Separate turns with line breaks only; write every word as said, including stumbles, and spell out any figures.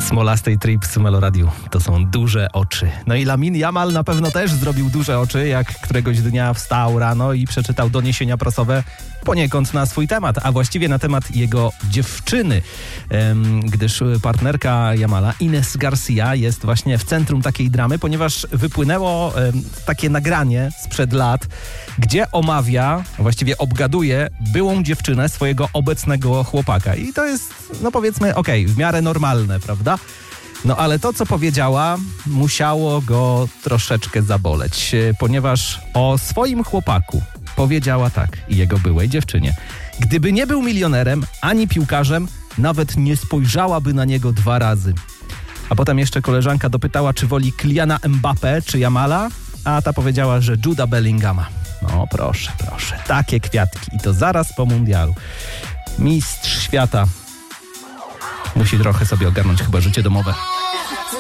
Smolasty Trips w Meloradiu. To są duże oczy. No i Lamine Yamal na pewno też zrobił duże oczy, jak któregoś dnia wstał rano i przeczytał doniesienia prasowe poniekąd na swój temat, a właściwie na temat jego dziewczyny, gdyż partnerka Yamala, Ines Garcia, jest właśnie w centrum takiej dramy, ponieważ wypłynęło takie nagranie sprzed lat, gdzie omawia, właściwie obgaduje byłą dziewczynę swojego obecnego chłopaka. I to jest, no powiedzmy, okej, okay, w miarę normalne, prawda? No ale to, co powiedziała, musiało go troszeczkę zaboleć, ponieważ o swoim chłopaku powiedziała tak i jego byłej dziewczynie: gdyby nie był milionerem ani piłkarzem, nawet nie spojrzałaby na niego dwa razy. A potem jeszcze koleżanka dopytała, czy woli Kyliana Mbappé czy Yamala, a ta powiedziała, że Juda Bellingama. No proszę, proszę, takie kwiatki i to zaraz po mundialu. Mistrz świata musi trochę sobie ogarnąć chyba życie domowe.